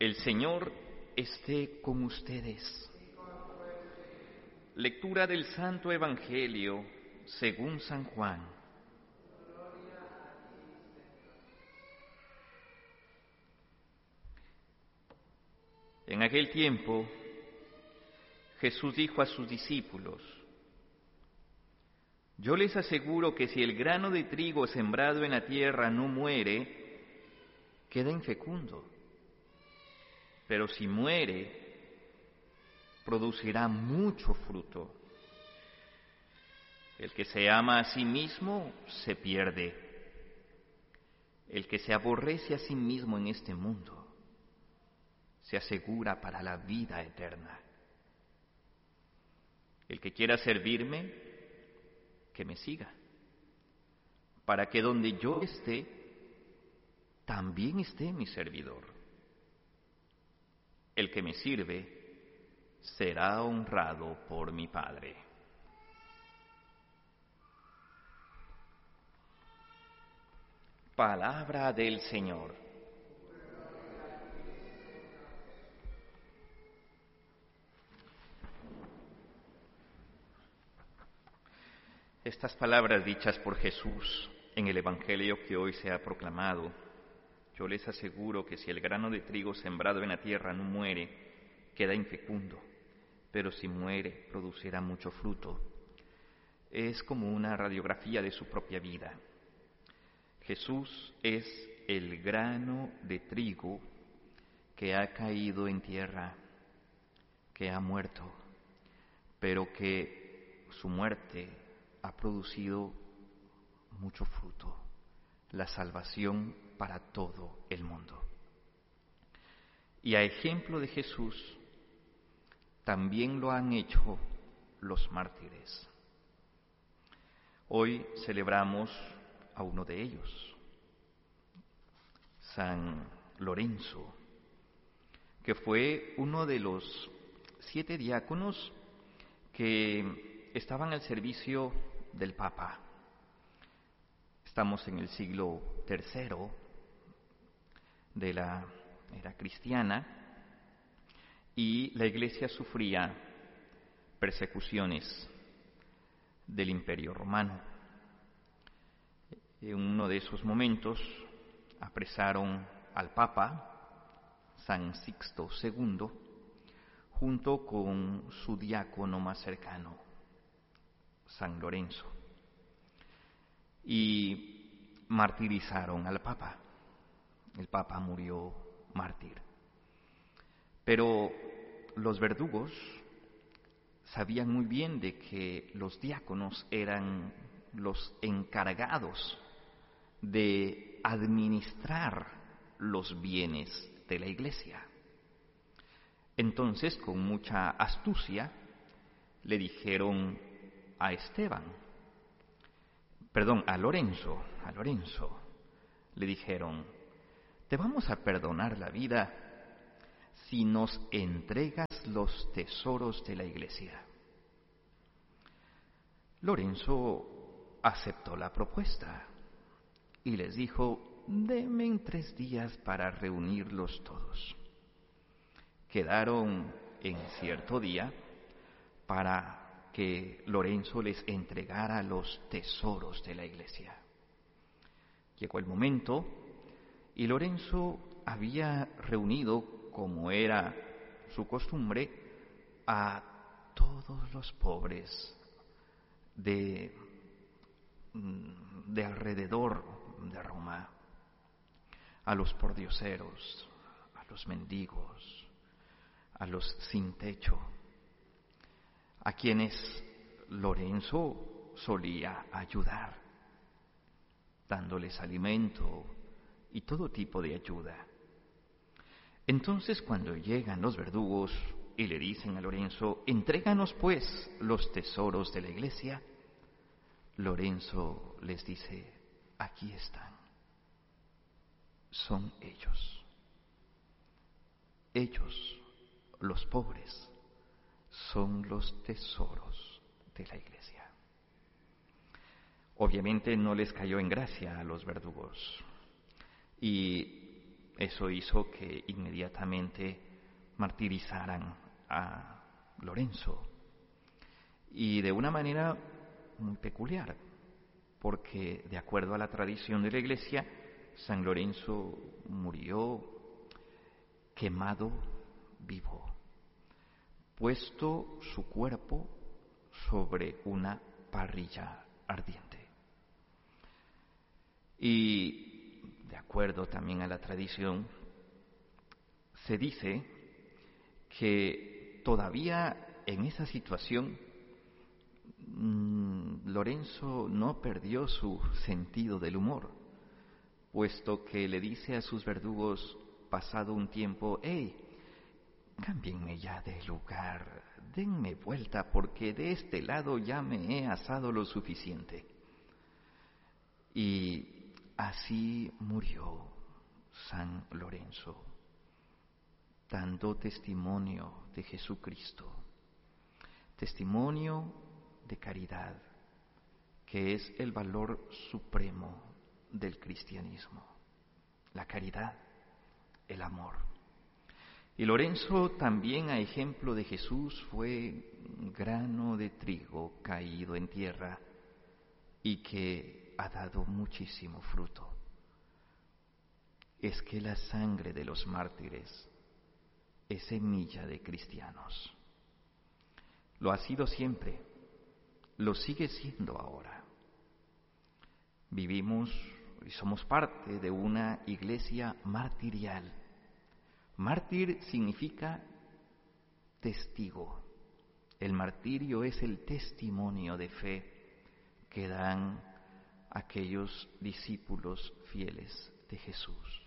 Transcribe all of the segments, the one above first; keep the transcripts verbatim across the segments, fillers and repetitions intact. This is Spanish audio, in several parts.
El Señor esté con ustedes. Lectura del Santo Evangelio según San Juan. En aquel tiempo, Jesús dijo a sus discípulos: Yo les aseguro que si el grano de trigo sembrado en la tierra no muere, queda infecundo. Pero si muere, producirá mucho fruto. El que se ama a sí mismo se pierde. El que se aborrece a sí mismo en este mundo se asegura para la vida eterna. El que quiera servirme, que me siga, para que donde yo esté, también esté mi servidor. El que me sirve será honrado por mi Padre. Palabra del Señor. Estas palabras dichas por Jesús en el Evangelio que hoy se ha proclamado: yo les aseguro que si el grano de trigo sembrado en la tierra no muere, queda infecundo, pero si muere, producirá mucho fruto. Es como una radiografía de su propia vida. Jesús es el grano de trigo que ha caído en tierra, que ha muerto, pero que su muerte ha producido mucho fruto, la salvación para todo el mundo. Y a ejemplo de Jesús, también lo han hecho los mártires. Hoy celebramos a uno de ellos, San Lorenzo, que fue uno de los siete diáconos que estaban al servicio del Papa. Estamos en el siglo tercero de la era cristiana y la Iglesia sufría persecuciones del Imperio Romano. En uno de esos momentos apresaron al Papa, San Sixto segundo, junto con su diácono más cercano, San Lorenzo, y martirizaron al Papa. El Papa murió mártir. Pero los verdugos sabían muy bien de que los diáconos eran los encargados de administrar los bienes de la Iglesia. Entonces, con mucha astucia, le dijeron a Esteban, perdón, a Lorenzo, a Lorenzo, le dijeron: te vamos a perdonar la vida si nos entregas los tesoros de la Iglesia. Lorenzo aceptó la propuesta y les dijo: denme tres días para reunirlos todos. Quedaron en cierto día para que Lorenzo les entregara los tesoros de la Iglesia. Llegó el momento y Lorenzo había reunido, como era su costumbre, a todos los pobres de, de alrededor de Roma, a los pordioseros, a los mendigos, a los sin techo, a quienes Lorenzo solía ayudar, dándoles alimento y todo tipo de ayuda. Entonces, cuando llegan los verdugos y le dicen a Lorenzo: entréganos pues los tesoros de la Iglesia, Lorenzo les dice: aquí están, son ellos. Ellos, los pobres, son los tesoros de la Iglesia. Obviamente no les cayó en gracia a los verdugos y eso hizo que inmediatamente martirizaran a Lorenzo. Y de una manera muy peculiar, porque de acuerdo a la tradición de la Iglesia, San Lorenzo murió quemado vivo, puesto su cuerpo sobre una parrilla ardiente. Y de acuerdo también a la tradición, se dice que todavía en esa situación mmm, Lorenzo no perdió su sentido del humor, puesto que le dice a sus verdugos, pasado un tiempo: «¡Hey, cámbienme ya de lugar, denme vuelta porque de este lado ya me he asado lo suficiente!». Y así murió San Lorenzo, dando testimonio de Jesucristo, testimonio de caridad, que es el valor supremo del cristianismo, la caridad, el amor. Y Lorenzo también, a ejemplo de Jesús, fue un grano de trigo caído en tierra y que ha dado muchísimo fruto. Es que la sangre de los mártires es semilla de cristianos. Lo ha sido siempre, lo sigue siendo ahora. Vivimos y somos parte de una iglesia martirial. Mártir significa testigo. El martirio es el testimonio de fe que dan aquellos discípulos fieles de Jesús.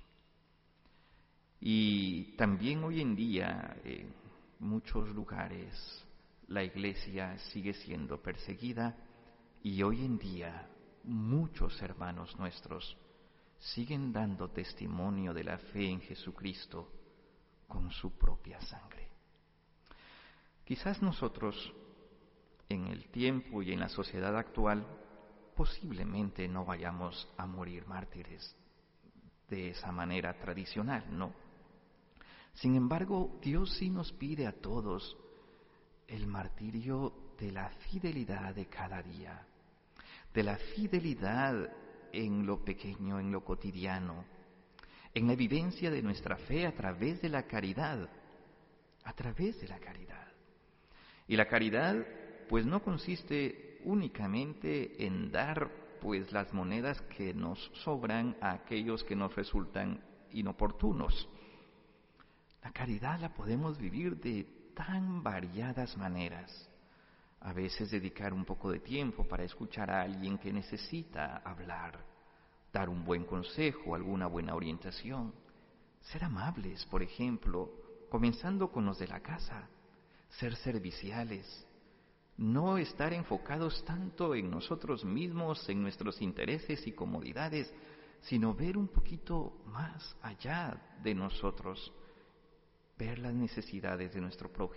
Y también hoy en día, en muchos lugares, la iglesia sigue siendo perseguida y hoy en día muchos hermanos nuestros siguen dando testimonio de la fe en Jesucristo con su propia sangre. Quizás nosotros, en el tiempo y en la sociedad actual, posiblemente no vayamos a morir mártires de esa manera tradicional, ¿no? Sin embargo, Dios sí nos pide a todos el martirio de la fidelidad de cada día, de la fidelidad en lo pequeño, en lo cotidiano, en la vivencia de nuestra fe a través de la caridad, a través de la caridad. Y la caridad, pues no consiste únicamente en dar, pues, las monedas que nos sobran a aquellos que nos resultan inoportunos. La caridad la podemos vivir de tan variadas maneras. A veces dedicar un poco de tiempo para escuchar a alguien que necesita hablar, dar un buen consejo, alguna buena orientación, ser amables, por ejemplo, comenzando con los de la casa, ser serviciales, no estar enfocados tanto en nosotros mismos, en nuestros intereses y comodidades, sino ver un poquito más allá de nosotros, ver las necesidades de nuestro prójimo.